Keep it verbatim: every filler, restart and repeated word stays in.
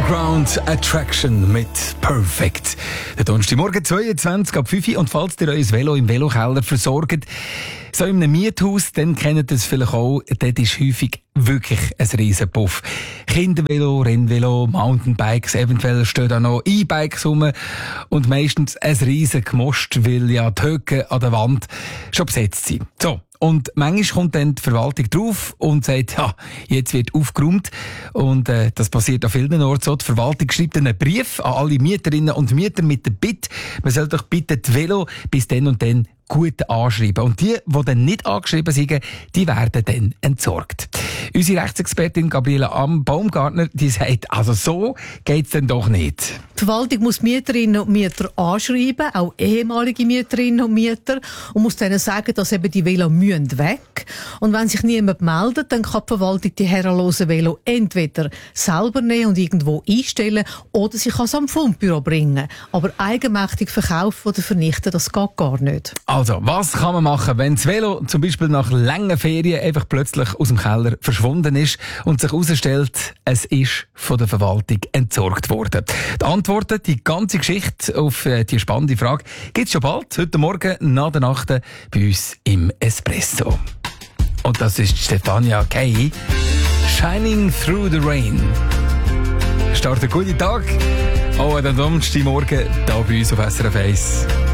Underground Attraction mit Perfect. Der Donnerstagmorgen zweiundzwanzig ab fünf Uhr. Und falls ihr euer Velo im Velokeller versorgt, so in einem Miethaus, dann kennt ihr es vielleicht auch, dort ist häufig wirklich ein riesen Puff. Kindervelo, Rennvelo, Mountainbikes, eventuell stehen auch noch E-Bikes rum und meistens ein riesen Gemost, weil ja die Höcke an der Wand schon besetzt sind. So. Und manchmal kommt dann die Verwaltung drauf und sagt, ja, jetzt wird aufgeräumt. Und äh, das passiert an vielen Orten so. Die Verwaltung schreibt einen Brief an alle Mieterinnen und Mieter mit der Bitte, man soll doch bitte die Velo bis dann und dann gut anschreiben. Und die, die dann nicht angeschrieben sind, die werden dann entsorgt. Unsere Rechtsexpertin Gabriela Baumgartner, die sagt, also so geht's dann doch nicht. Die Verwaltung muss Mieterinnen und Mieter anschreiben, auch ehemalige Mieterinnen und Mieter, und muss denen sagen, dass eben die Velo müssen weg. Und wenn sich niemand meldet, dann kann die Verwaltung die herrenlosen Velo entweder selber nehmen und irgendwo einstellen, oder sie kann es am Fundbüro bringen. Aber eigenmächtig verkaufen oder vernichten, das geht gar nicht. Also, was kann man machen, wenn das Velo zum Beispiel nach langen Ferien einfach plötzlich aus dem Keller verschwunden ist und sich herausstellt, es ist von der Verwaltung entsorgt worden? Die Antworten, die ganze Geschichte auf die spannende Frage, gibt es schon bald, heute Morgen nach der Nacht bei uns im Espresso. Und das ist Stefania Kay, Shining Through the Rain. Start einen guten Tag, auch an den Donnerstagmorgen hier bei uns auf S R F eins.